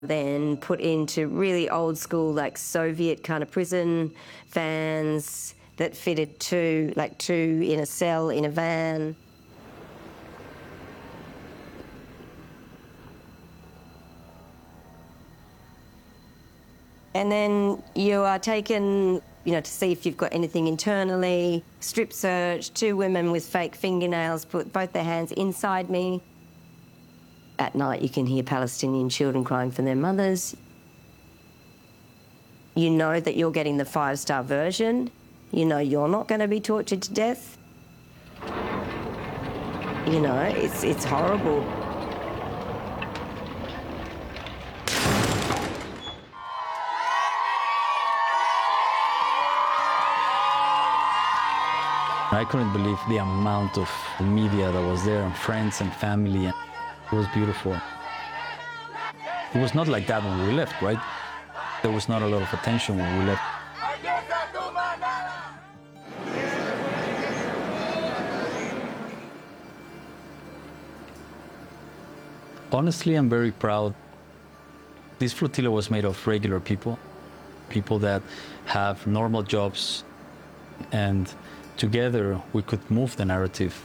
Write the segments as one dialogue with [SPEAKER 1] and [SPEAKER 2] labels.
[SPEAKER 1] then put into really old school, like Soviet kind of prison vans that fitted two in a cell in a van. And then you are taken, to see if you've got anything internally, strip search, 2 women with fake fingernails put both their hands inside me. At night you can hear Palestinian children crying for their mothers. You know that you're getting the 5-star version. You know you're not going to be tortured to death. It's horrible.
[SPEAKER 2] I couldn't believe the amount of media that was there, and friends and family. It was beautiful. It was not like that when we left, right? There was not a lot of attention when we left. Honestly, I'm very proud. This flotilla was made of regular people, people that have normal jobs, and together we could move the narrative.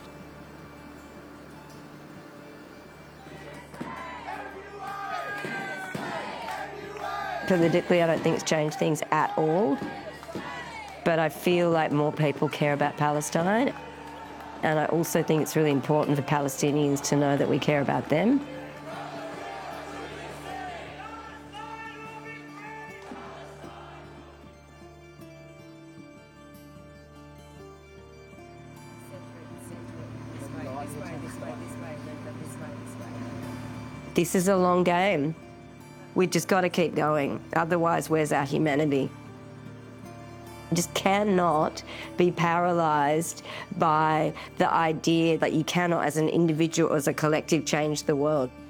[SPEAKER 1] Politically, I don't think it's changed things at all, but I feel like more people care about Palestine, and I also think it's really important for Palestinians to know that we care about them. This is a long game. We just got to keep going. Otherwise, where's our humanity? You just cannot be paralysed by the idea that you cannot, as an individual, as a collective, change the world.